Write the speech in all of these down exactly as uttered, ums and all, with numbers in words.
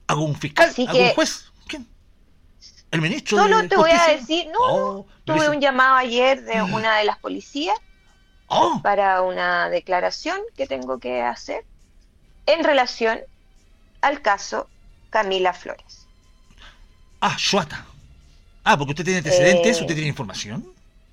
¿Algún fiscal? Así ¿Algún que juez? ¿Quién? ¿El ministro solo de te voy a Justicia? decir, no, no, Oh, me tuve dice. un llamado ayer de una de las policías Oh, para una declaración que tengo que hacer en relación al caso Camila Flores. ah, Shuata. Ah, porque usted tiene antecedentes, usted Eh, tiene información.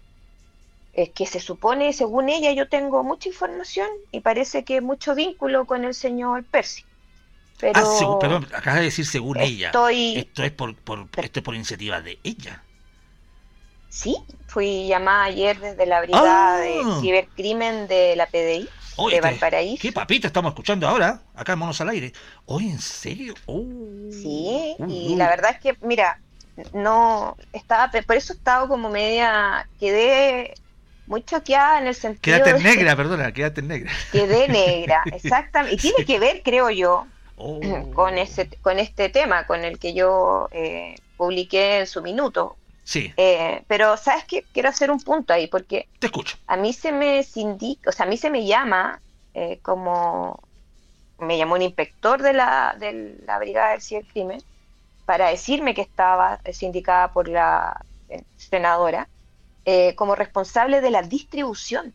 es que se supone, según ella, yo tengo mucha información y parece que mucho vínculo con el señor Percy, Ah, segu- pero perdón, acaba de decir según ella. estoy, Esto es por, por, esto es por iniciativa de ella. sí, fui llamada ayer desde la Brigada de Ah, Cibercrimen de la P D I oh, de este, qué Valparaíso. papita estamos escuchando ahora, acá en Monos al Aire. Oh, ¿en serio? Oh, Sí, uy, y la uy. verdad es que, mira, no estaba, pe- por eso estaba como media, quedé muy choqueada en el sentido Quédate en de, negra, perdona, quédate en negra. quedé negra, exactamente, y tiene Sí. que ver, creo yo, con Oh, ese, con este tema, con el que yo eh, publiqué en su minuto. sí, Eh, pero, ¿sabes qué? Quiero hacer un punto ahí, porque te escucho. a mí se me sindica, o sea, a mí se me llama eh, como, me llamó un inspector de la, de la Brigada del Cibercrimen para decirme que estaba sindicada por la eh, senadora eh, como responsable de la distribución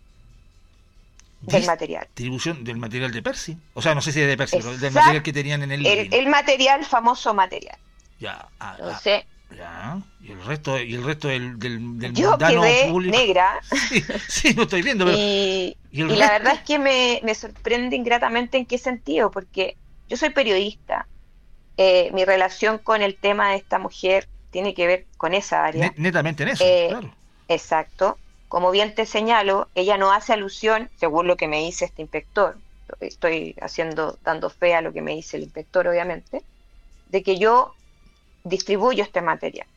del material. Distribución del material de Percy. O sea, no sé si es de Percy, pero del material Exacto, que tenían en el el, living. el material, famoso material. Ya, ah, ah, Entonces, ya. Y el resto, y el resto del, del, del yo mundano quedé público. negra Sí, sí, lo estoy viendo, pero. y, ¿Y el y la verdad resto? es que me, me sorprende ingratamente en qué sentido, porque yo soy periodista, eh, mi relación con el tema de esta mujer tiene que ver con esa Ne- área. netamente en eso, Eh, claro. exacto. Como bien te señalo, ella no hace alusión, según lo que me dice este inspector, estoy haciendo, dando fe a lo que me dice el inspector, obviamente, de que yo distribuyo este material.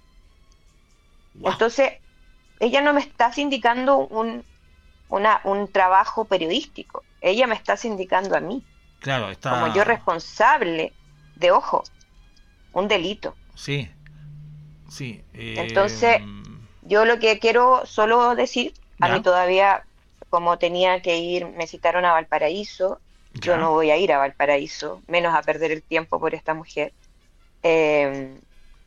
Wow. Entonces, ella no me está sindicando un, una- un trabajo periodístico, ella me está sindicando a mí, Claro, como yo está. responsable de, ojo, un delito. Sí, sí. eh, Entonces, yo lo que quiero solo decir, a mí ya, todavía, como tenía que ir, me citaron a Valparaíso, yo ya. no voy a ir a Valparaíso, menos a perder el tiempo por esta mujer. Eh,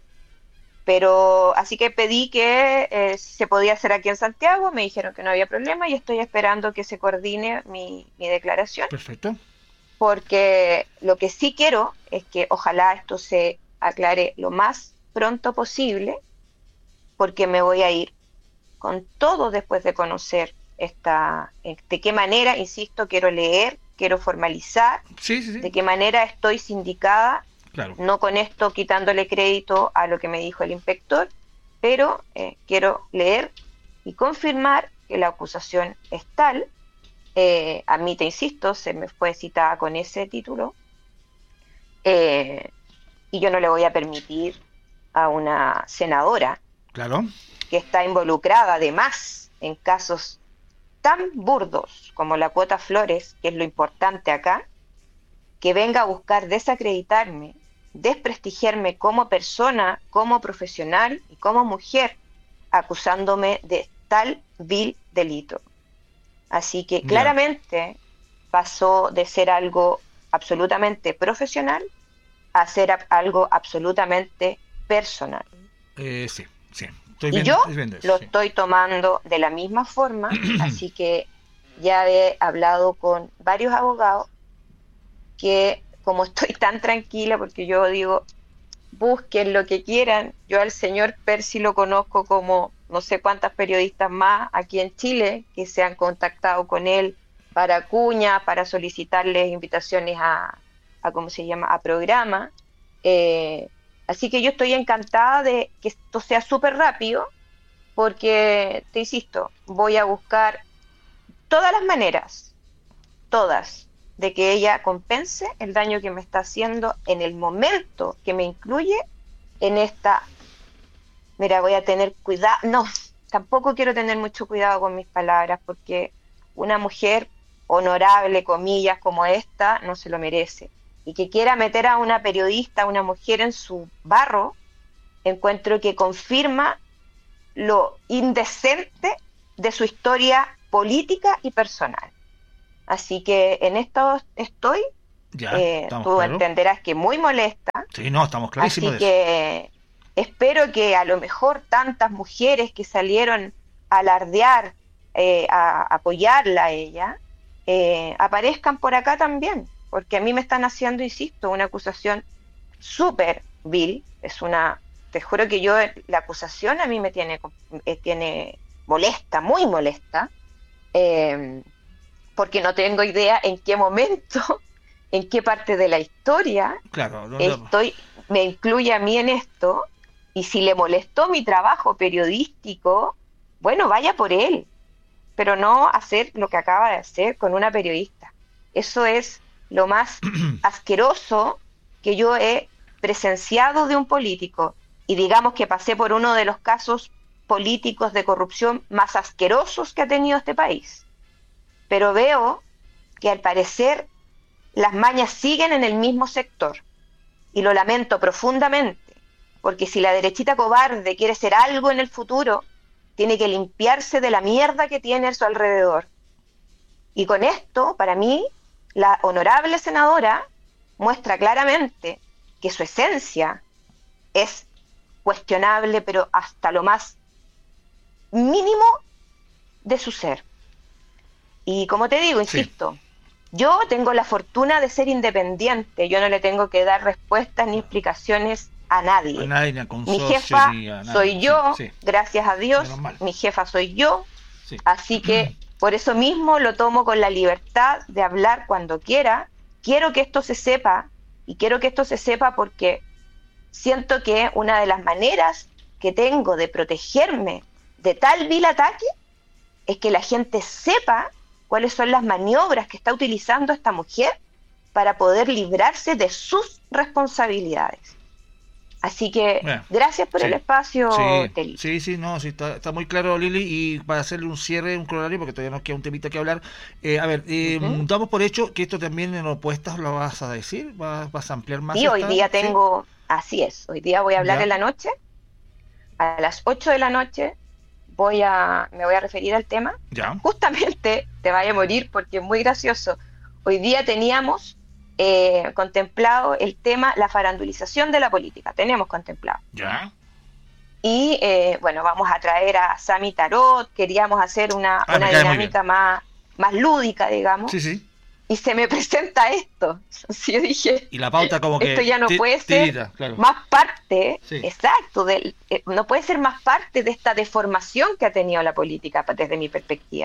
pero así que pedí que eh, si se podía hacer aquí en Santiago, me dijeron que no había problema y estoy esperando que se coordine mi, mi declaración, Perfecto. porque lo que sí quiero es que ojalá esto se aclare lo más pronto posible, porque me voy a ir con todo después de conocer esta, eh, de qué manera, insisto, quiero leer, quiero formalizar, Sí, sí, de sí. qué manera estoy sindicada, Claro. no con esto quitándole crédito a lo que me dijo el inspector, pero eh, quiero leer y confirmar que la acusación es tal. Eh, a mí, te insisto, se me fue citada con ese título, eh, y yo no le voy a permitir a una senadora Claro. que está involucrada además en casos tan burdos como la cuota Flores, que es lo importante acá, que venga a buscar desacreditarme, desprestigiarme como persona, como profesional y como mujer, acusándome de tal vil delito. Así que Ya. claramente pasó de ser algo absolutamente profesional a ser algo absolutamente personal. Eh, sí, sí. Estoy Y bien, yo estoy viendo eso, lo sí. estoy tomando de la misma forma, así que ya he hablado con varios abogados que, como estoy tan tranquila, porque yo digo, busquen lo que quieran, yo al señor Percy lo conozco como no sé cuántas periodistas más aquí en Chile que se han contactado con él para cuña, para solicitarles invitaciones a, a ¿cómo se llama?, a programa. Eh, así que yo estoy encantada de que esto sea súper rápido porque, te insisto, voy a buscar todas las maneras, todas, de que ella compense el daño que me está haciendo en el momento que me incluye en esta, mira, voy a tener cuidado, no, tampoco quiero tener mucho cuidado con mis palabras, porque una mujer honorable, comillas, como esta, no se lo merece. Y que quiera meter a una periodista, a una mujer en su barro, encuentro que confirma lo indecente de su historia política y personal. Así que en esto estoy. Ya, Eh, estamos tú claros. entenderás que muy molesta. Sí, no, estamos clarísimos Así de eso. que espero que a lo mejor tantas mujeres que salieron a alardear, eh, a apoyarla a ella, eh, aparezcan por acá también, porque a mí me están haciendo, insisto, una acusación súper vil. Es una, te juro que yo, la acusación a mí me tiene, eh, tiene molesta, muy molesta, eh, porque no tengo idea en qué momento, en qué parte de la historia Claro, no, no, estoy, me incluye a mí en esto, y si le molestó mi trabajo periodístico, bueno, vaya por él, pero no hacer lo que acaba de hacer con una periodista. Eso es lo más asqueroso que yo he presenciado de un político, y digamos que pasé por uno de los casos políticos de corrupción más asquerosos que ha tenido este país. Pero veo que al parecer las mañas siguen en el mismo sector, y lo lamento profundamente, porque si la derechita cobarde quiere ser algo en el futuro, tiene que limpiarse de la mierda que tiene a su alrededor. Y con esto, para mí, la honorable senadora muestra claramente que su esencia es cuestionable, pero hasta lo más mínimo de su ser. Y como te digo, sí. insisto, yo tengo la fortuna de ser independiente, yo no le tengo que dar respuestas ni explicaciones a A nadie. nadie, ni a Mi consorcio, jefa ni a nadie. soy yo, Sí, sí, gracias a Dios, menos mal. mi jefa soy yo, Sí. así que por eso mismo lo tomo con la libertad de hablar cuando quiera. Quiero que esto se sepa, y quiero que esto se sepa porque siento que una de las maneras que tengo de protegerme de tal vil ataque es que la gente sepa cuáles son las maniobras que está utilizando esta mujer para poder librarse de sus responsabilidades. Así que Bueno, gracias por sí, el espacio, sí, Teli. sí, sí, no, sí, está, está muy claro, Lili, y para hacerle un cierre, un corolario, porque todavía nos queda un temita que hablar, eh, a ver, eh, Ujú. damos por hecho que esto también en opuestas lo vas a decir, vas, vas a ampliar más Y hoy esta, día ¿sí? tengo, así es, hoy día voy a hablar Ya, en la noche, a las ocho de la noche voy a, me voy a referir al tema. ya, Justamente te vaya a morir porque es muy gracioso. Hoy día teníamos eh, contemplado el tema, la farandulización de la política, teníamos contemplado. ya. Y eh, bueno, vamos a traer a Sami Tarot, queríamos hacer una, Ah, me una cae muy bien. dinámica más, más lúdica, digamos, Sí, sí. y se me presenta esto. Así yo dije, Y la pauta como esto que ya no ti- puede ser tirita, claro. más parte, Sí. exacto, del, eh, no puede ser más parte de esta deformación que ha tenido la política pa- desde mi perspectiva.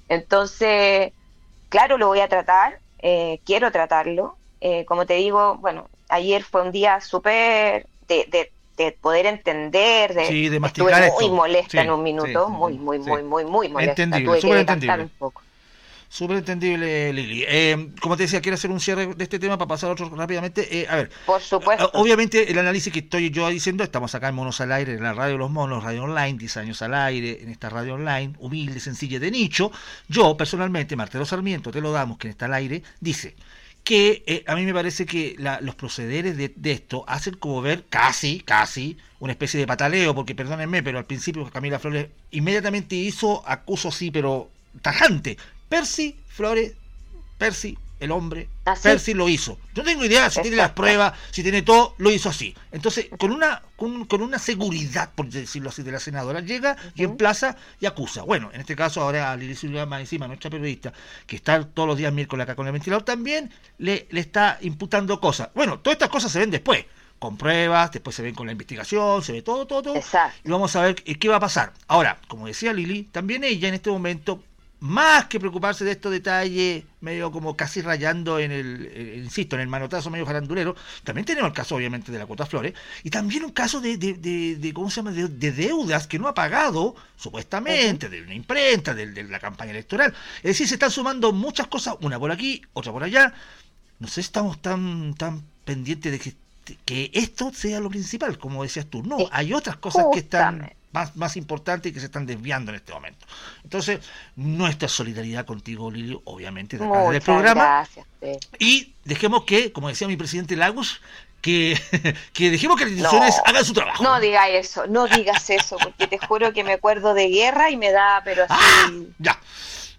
Entonces, claro, lo voy a tratar, eh, quiero tratarlo. Eh, como te digo, bueno, ayer fue un día súper de, de, de poder entender, de, Sí, de estuve masticar muy esto. molesta en Sí, un sí, minuto, sí, muy, sí, muy, sí. muy, muy, muy molesta, Entendible, tuve que súper decantar entendible. un poco. Súper entendible, Lili. Eh, como te decía, quiero hacer un cierre de este tema para pasar a otro rápidamente. Eh, a ver, Por eh, supuesto. obviamente el análisis que estoy yo diciendo, estamos acá en Monos al Aire, en la radio de los monos, radio online, diez años al aire, en esta radio online, humilde, sencilla, de nicho. Yo, personalmente, Martelo Sarmiento, te lo damos, que está al aire, dice que eh, a mí me parece que la, los procederes de, de esto hacen como ver casi, casi, una especie de pataleo, porque perdónenme, pero al principio Camila Flores inmediatamente hizo acuso sí, pero tajante. Percy Flores, Percy, el hombre, Así, Percy lo hizo. Yo no tengo idea si tiene las exacto. pruebas, si tiene todo, lo hizo así. Entonces, con una con, con una seguridad, por decirlo así, de la senadora, llega y Ujú. emplaza y acusa. Bueno, en este caso ahora a Lili Silva más encima, nuestra periodista, que está todos los días miércoles acá con el ventilador, también le, le está imputando cosas. Bueno, todas estas cosas se ven después, con pruebas, después se ven con la investigación, se ve todo, todo, todo, y Exacto. vamos a ver qué va a pasar. Ahora, como decía Lili, también ella en este momento, más que preocuparse de estos detalles, medio como casi rayando en el, eh, insisto, en el manotazo medio farandulero, también tenemos el caso obviamente de la Cuota Flores, y también un caso de, de, de, de ¿cómo se llama?, de, de deudas que no ha pagado, supuestamente, Ujú. de una imprenta, de, de la campaña electoral. Es decir, se están sumando muchas cosas, una por aquí, otra por allá. No sé si estamos tan, tan pendientes de que, que esto sea lo principal, como decías tú. No, Es hay otras cosas que están justamente. más, más importantes y que se están desviando en este momento. Entonces, nuestra solidaridad contigo, Lili, obviamente, de acá del Muchas programa. gracias, Teli. Y dejemos que, como decía mi presidente Lagos, que, que dejemos que las instituciones No, hagan su trabajo. no digas eso, no digas eso, porque te juro que me acuerdo de guerra y me da, pero ¡Ah! así, Ya.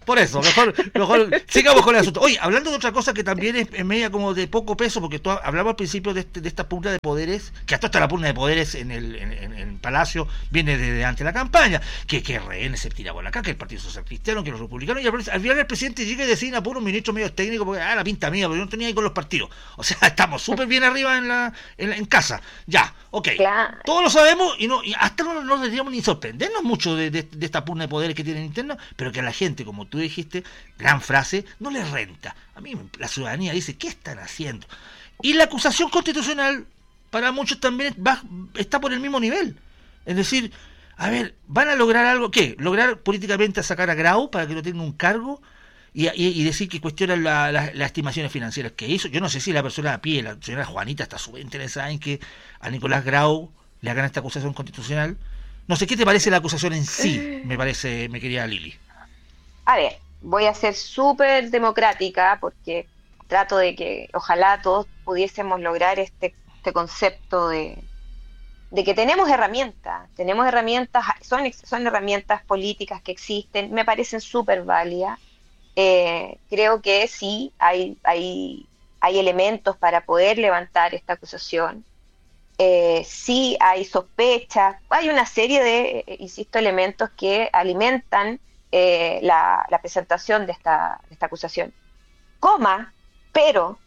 Por eso, mejor, mejor sigamos con el asunto. Oye, hablando de otra cosa que también es, es media como de poco peso, porque tú hablabas al principio de, este, de esta pugna de poderes, que hasta esta la pugna de poderes en el en, en, en Palacio viene desde antes de la campaña, que, que R N se tira por acá, que el Partido Social Cristiano, que los republicanos, y al, al final el presidente llega y decide por un ministro medio técnico, porque ah, la pinta mía, porque yo no tenía ahí con los partidos. O sea, estamos súper bien arriba en la, en, la, en casa. Ya, ok. Claro. Todos lo sabemos y no y hasta no, no deberíamos ni sorprendernos mucho de, de, de esta pugna de poderes que tienen interna, pero que a la gente, como tú dijiste, gran frase, no les renta. A mí la ciudadanía dice, ¿qué están haciendo? Y la acusación constitucional para muchos también va, está por el mismo nivel. Es decir, a ver, ¿van a lograr algo? ¿Qué? ¿Lograr políticamente sacar a Grau para que no tenga un cargo? Y, y, y decir que cuestionan la, la, las estimaciones financieras que hizo. Yo no sé si la persona a pie, la señora Juanita, está súper interesada en que a Nicolás Grau le hagan esta acusación constitucional. No sé, ¿qué te parece la acusación en sí? Me parece, me quería Lili. A ver, voy a ser súper democrática porque trato de que ojalá todos pudiésemos lograr este, este concepto de, de que tenemos herramientas, tenemos herramientas, son, son herramientas políticas que existen, me parecen súper válidas. Eh, creo que sí, hay, hay, hay elementos para poder levantar esta acusación. Eh, sí hay sospechas, hay una serie de, eh, insisto, elementos que alimentan eh, la, la presentación de esta, de esta acusación. Coma, pero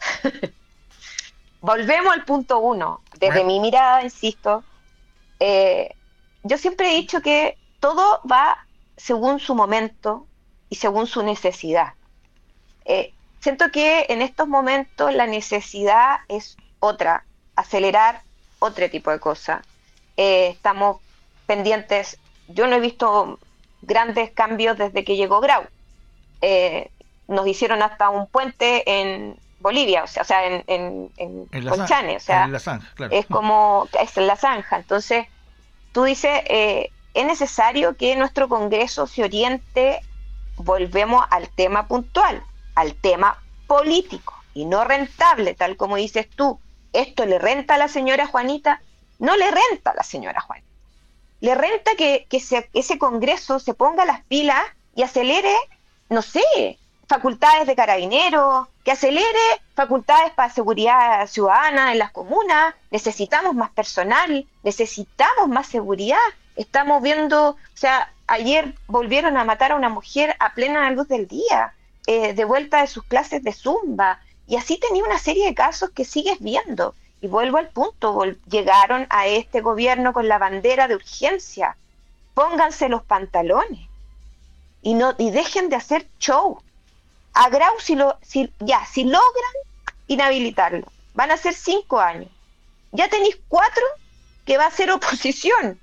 volvemos al punto uno. Desde bueno. mi mirada, insisto, eh, yo siempre he dicho que todo va según su momento y según su necesidad. Eh, siento que en estos momentos la necesidad es otra, acelerar otro tipo de cosas. Eh, estamos pendientes, yo no he visto grandes cambios desde que llegó Grau. Eh, nos hicieron hasta un puente en Bolivia, o sea, o sea en, en, en, en Colchane, o sea, en la zanja, claro. Es como, es en la zanja. Entonces, tú dices, eh, es necesario que nuestro Congreso se oriente, volvemos al tema puntual, al tema político y no rentable, tal como dices tú. ¿Esto le renta a la señora Juanita? No le renta a la señora Juanita. Le renta que, que se, ese Congreso se ponga las pilas y acelere, no sé, facultades de carabineros, que acelere facultades para seguridad ciudadana en las comunas. Necesitamos más personal, necesitamos más seguridad. Estamos viendo, o sea, ayer volvieron a matar a una mujer a plena luz del día, eh, de vuelta de sus clases de zumba. Y así tenía una serie de casos que sigues viendo. Y vuelvo al punto, vol- llegaron a este gobierno con la bandera de urgencia. Pónganse los pantalones y no y dejen de hacer show. A Grau, si, lo, si, ya, si logran inhabilitarlo, van a ser cinco años. Ya tenéis cuatro que va a ser oposición.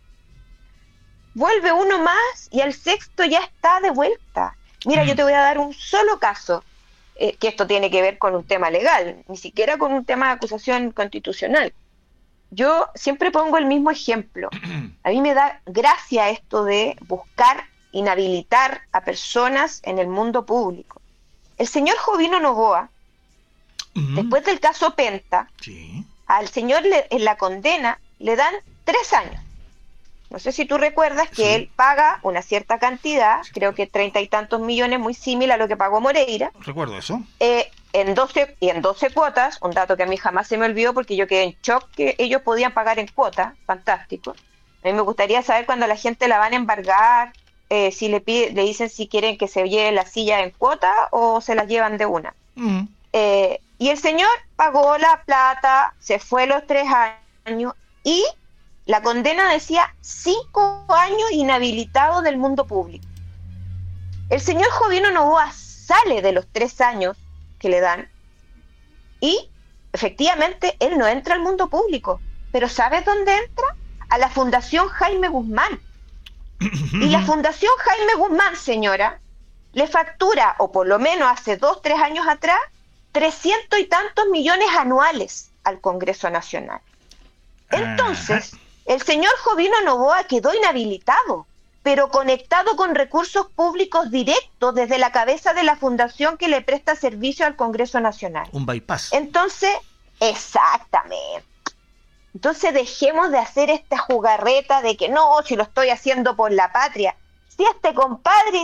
Vuelve uno más y al sexto ya está de vuelta. Mira, mm. yo te voy a dar un solo caso. Eh, que esto tiene que ver con un tema legal, ni siquiera con un tema de acusación constitucional. Yo siempre pongo el mismo ejemplo. A mí me da gracia esto de buscar inhabilitar a personas en el mundo público. El señor Jovino Novoa, uh-huh. después del caso Penta, sí. al señor le, en la condena le dan tres años. No sé si tú recuerdas que sí. él paga una cierta cantidad, sí. creo que treinta y tantos millones, muy similar a lo que pagó Moreira. Recuerdo eso. Eh, en doce, y en doce cuotas, un dato que a mí jamás se me olvidó porque yo quedé en shock que ellos podían pagar en cuotas, fantástico. A mí me gustaría saber cuando la gente la van a embargar, eh, si le pide, le dicen si quieren que se lleve la silla en cuota o se la llevan de una. Mm. Eh, y el señor pagó la plata, se fue los tres años y la condena decía cinco años inhabilitado del mundo público. El señor Jovino Novoa sale de los tres años que le dan y efectivamente él no entra al mundo público, pero ¿sabes dónde entra? A la Fundación Jaime Guzmán. Y la Fundación Jaime Guzmán, señora, le factura, o por lo menos hace dos, tres años atrás, trescientos y tantos millones anuales al Congreso Nacional. Entonces, el señor Jovino Novoa quedó inhabilitado, pero conectado con recursos públicos directos desde la cabeza de la fundación que le presta servicio al Congreso Nacional. Un bypass. Entonces, exactamente. Entonces dejemos de hacer esta jugarreta de que no, si lo estoy haciendo por la patria. Si este compadre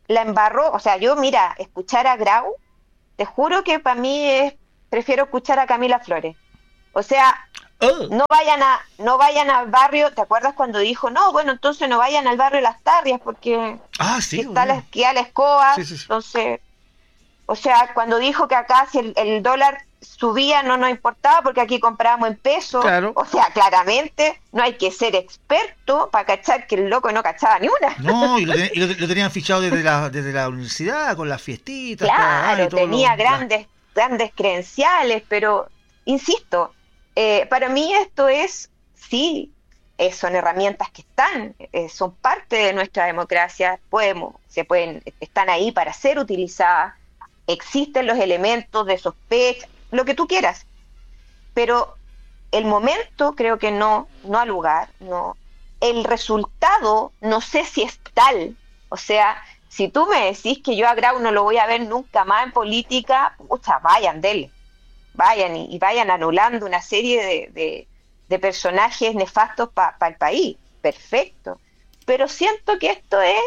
la embarró, o sea, yo, mira, escuchar a Grau, te juro que para mí es, prefiero escuchar a Camila Flores. O sea, Oh. no vayan a, no vayan al barrio, ¿te acuerdas cuando dijo, no, bueno, entonces no vayan al barrio Las Tarrias, porque Ah, sí. está la, Bueno. queda la escoba, Sí, sí, sí. entonces, o sea, cuando dijo que acá si el, el dólar subía no nos importaba porque aquí comprábamos en pesos, Claro. o sea, claramente no hay que ser experto para cachar que el loco no cachaba ni una. No, y lo, ten- y lo, lo tenían fichado desde la, desde la universidad, con las fiestitas. cada Claro, año, todo tenía lo- grandes, grandes credenciales, pero insisto, eh, para mí esto es, sí, eh, son herramientas que están, eh, son parte de nuestra democracia, podemos, se pueden, están ahí para ser utilizadas, existen los elementos de sospecha, lo que tú quieras, pero el momento creo que no, no ha lugar, no. El resultado no sé si es tal, o sea, si tú me decís que yo a Grau no lo voy a ver nunca más en política, pucha, vayan, dele, vayan y, y vayan anulando una serie de, de, de personajes nefastos para pa el país, perfecto, pero siento que esto es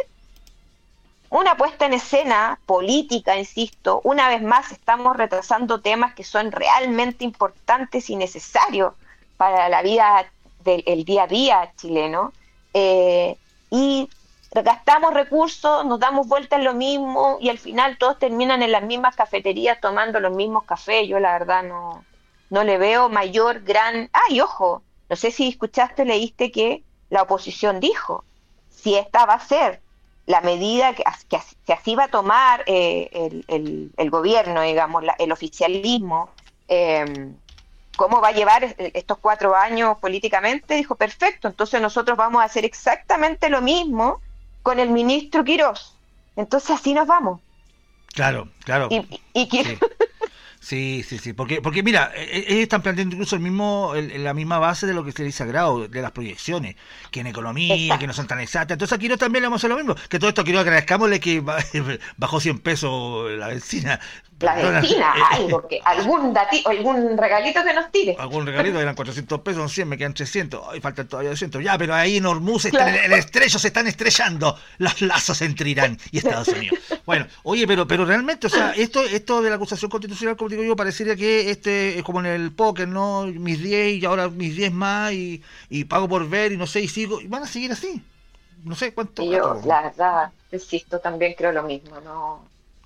una puesta en escena política, insisto, una vez más estamos retrasando temas que son realmente importantes y necesarios para la vida del el día a día chileno, eh, y gastamos recursos, nos damos vuelta en lo mismo y al final todos terminan en las mismas cafeterías tomando los mismos cafés. Yo la verdad no, no le veo mayor gran... ¡Ay, y ojo! No sé si escuchaste, leíste que la oposición dijo, si esta va a ser la medida que, que, que así va a tomar eh, el, el, el gobierno, digamos, la, el oficialismo, eh, cómo va a llevar estos cuatro años políticamente, dijo, perfecto, entonces nosotros vamos a hacer exactamente lo mismo con el ministro Quirós. Entonces así nos vamos. Claro, claro. Y, y, y Quirós... Sí. Sí, sí, sí, porque, porque mira, ellos están planteando incluso el mismo, el, la misma base de lo que se dice a Grau, de las proyecciones, que en economía, exacto, que no son tan exactas. Entonces aquí no también le vamos a hacer lo mismo, que todo esto quiero agradezcámosle que bajó cien pesos la benzina. La benzina, algo, que, algún dati, algún regalito que nos tire. Algún regalito, eran cuatrocientos pesos, son cien, me quedan trescientos, ay, faltan todavía doscientos. Ya, pero ahí en Hormuz están, claro, el, el estrecho se están estrellando los lazos entre Irán y Estados Unidos. Bueno, oye, pero pero realmente, o sea, esto esto de la acusación constitucional, como digo yo, parecería que este es como en el póker, ¿no? Mis diez y ahora mis diez más y, y pago por ver y no sé, y sigo, y van a seguir así. No sé cuánto. Y yo, la verdad, insisto, también creo lo mismo, no...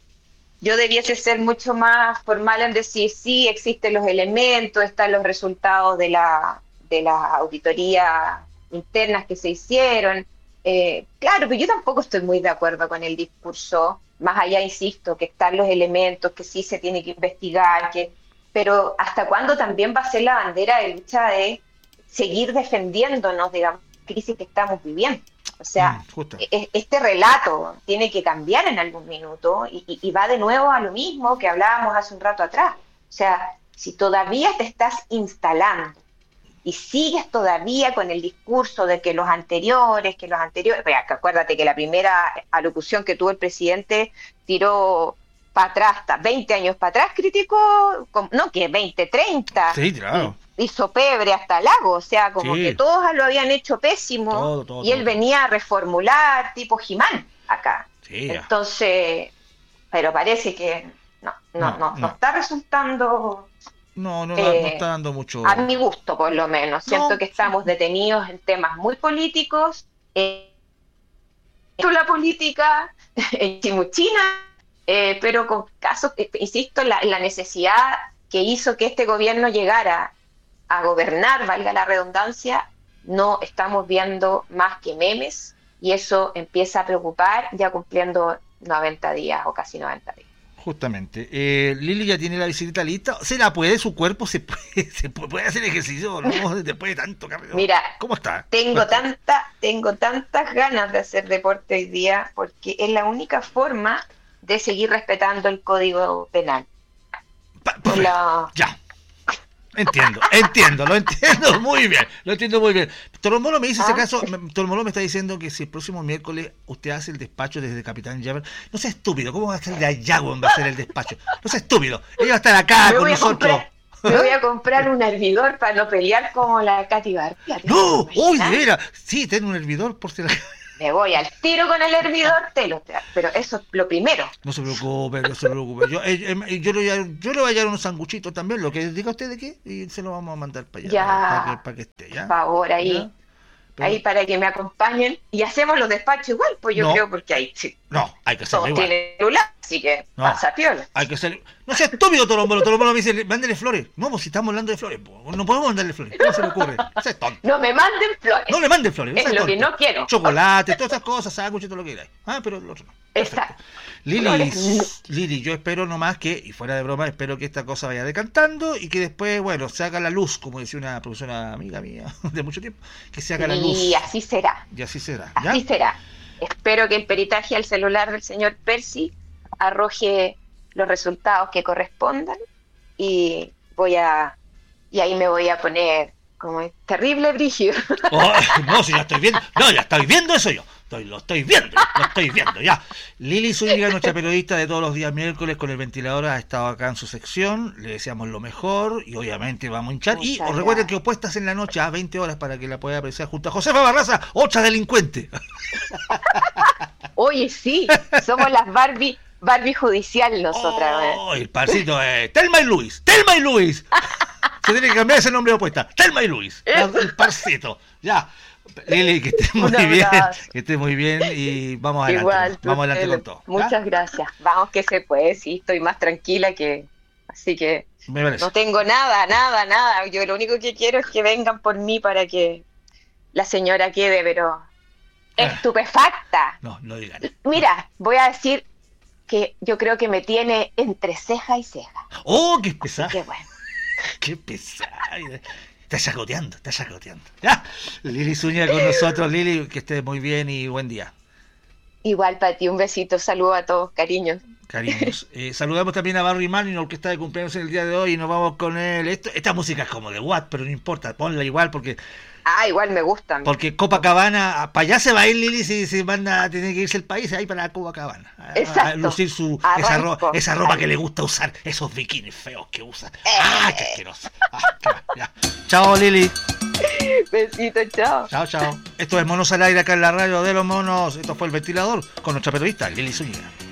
Yo debiese ser mucho más formal en decir, sí, existen los elementos, están los resultados de la de las auditorías internas que se hicieron. Eh, claro, pero yo tampoco estoy muy de acuerdo con el discurso, más allá, insisto, que están los elementos, que sí se tiene que investigar, que pero ¿hasta cuándo también va a ser la bandera de lucha de seguir defendiéndonos de la crisis que estamos viviendo? O sea, mm, este relato tiene que cambiar en algún minuto y, y, y va de nuevo a lo mismo que hablábamos hace un rato atrás. O sea, si todavía te estás instalando y sigues todavía con el discurso de que los anteriores, que los anteriores... Pues, acuérdate que la primera alocución que tuvo el presidente tiró para atrás, hasta veinte años para atrás, criticó, no, que veinte, treinta. Sí, claro. Hizo pebre hasta Lago, o sea, como sí, que todos lo habían hecho pésimo, todo, todo, y él todo. venía a reformular tipo Jimán acá. Sí, entonces, pero parece que no, no, no, no, no está resultando... No, no, eh, no está dando mucho... A mi gusto, por lo menos. Siento no, que estamos sí. detenidos en temas muy políticos, eh, la política, en Chimuchina, eh, pero con casos, eh, insisto, la, la necesidad que hizo que este gobierno llegara a gobernar, valga la redundancia, no estamos viendo más que memes y eso empieza a preocupar ya cumpliendo noventa días o casi noventa días. Justamente. Eh, Lili ya tiene la bicicleta lista. ¿Se la puede? ¿Su cuerpo se puede, se puede hacer ejercicio? ¿No? Después de tanto carrera. Mira, ¿cómo está? Tengo, tanta, tengo tantas ganas de hacer deporte hoy día porque es la única forma de seguir respetando el Código Penal. Pa, pa, la... Ya. Entiendo, entiendo, lo entiendo muy bien, lo entiendo muy bien. Toromolo me dice, ¿Ah? si acaso, Toromolo me está diciendo que si el próximo miércoles usted hace el despacho desde Capitán Jabber, no sea estúpido, ¿cómo va a estar de allá donde va a hacer el despacho? No sea estúpido, ella va a estar acá me con nosotros. Comprar, me voy a comprar un hervidor para no pelear como la Katy Barriga. No, uy, de veras, sí, ten un hervidor por si la... me voy al tiro con el hervidor, te lo tra- pero eso es lo primero. No se preocupe, no se preocupe. Yo, eh, eh, yo, le voy a, yo le voy a llevar unos sanguchitos también, lo que diga usted de qué, y se lo vamos a mandar para allá, Ya, para, para que, para que esté, ¿ya? por favor, ahí. ¿Ya? Pero, Ahí para que me acompañen y hacemos los despachos igual, pues yo No. creo, porque ahí sí, no, hay que hacerlo todos igual. tienen celular, así que No. pasa piola. Hay que ser... No sea estúpido, Tolombolo. Tolombolo me dice, mándele flores. No, pues si estamos hablando de flores, pues, no podemos mandarle flores. ¿Cómo se le ocurre? Ese es tonto. No me manden flores. No le manden flores. Es ese lo que tonto. no quiero. Chocolate, todas esas cosas, sándwiches, todo lo que queráis. Ah, pero el otro no. Perfecto. Exacto. Lili, Flores, Lili, yo espero nomás que, y fuera de broma, espero que esta cosa vaya decantando y que después, bueno, se haga la luz, como decía una profesora amiga mía de mucho tiempo, que se haga la luz. Y así será. Y así será. ¿Ya? Así será. Espero que el peritaje al celular del señor Percy arroje los resultados que correspondan y voy a y ahí me voy a poner como es terrible brígido. Oh, no, si ya estoy viendo. No, ya estoy viendo eso yo. Estoy, lo estoy viendo, lo estoy viendo, ya. Lili Zúñiga, nuestra periodista de todos los días miércoles con el ventilador, ha estado acá en su sección. Le deseamos lo mejor y obviamente vamos a hinchar. Y Muchas os recuerden gracias. que opuestas en la noche a veinte horas para que la pueda apreciar junto a Josefa Barraza, otra delincuente. Oye, sí, somos las Barbie, Barbie judicial nosotras. ¿eh? Oh, el parcito es Telma y Luis, Telma y Luis. Se tiene que cambiar ese nombre de opuesta. Telma y Luis, el parcito. Ya. Lili, que esté muy Un bien, abrazo. que esté muy bien y vamos adelante. Igual, vamos adelante Telo, con todo. ¿Ya? muchas gracias. Vamos que se puede, sí, estoy más tranquila que... Así que Me parece. no tengo nada, nada, nada. Yo lo único que quiero es que vengan por mí para que la señora quede, pero Ah. estupefacta. No, no digan. Mira, voy a decir que yo creo que me tiene entre ceja y ceja. ¡Oh, qué Así pesada! que bueno. ¡Qué pesada! Está chacoteando, está chacoteando. Ya, Lili Zúñiga con nosotros. Lili, que esté muy bien y buen día. Igual para ti, un besito, saludo a todos, cariños. Cariños. Eh, saludamos también a Barry Manilow, que está de cumpleaños en el día de hoy, y nos vamos con él. Esto, esta música es como de Watt, pero no importa, ponla igual porque Ah, igual me gustan. porque Copacabana, para allá se va a ir Lili si se manda, tiene que irse el país, ahí para Copacabana. A, a Exacto. lucir su, esa, ro- Arranco. esa ropa Ahí. que le gusta usar, esos bikinis feos que usa. Eh. ¡Ah, qué asqueroso! Ah, qué mal, ya. Chao, Lili. Besito, chao. Chao, chao. Esto es Monos al Aire acá en la radio de los monos. Esto fue El Ventilador con nuestra periodista Lili Zúñiga.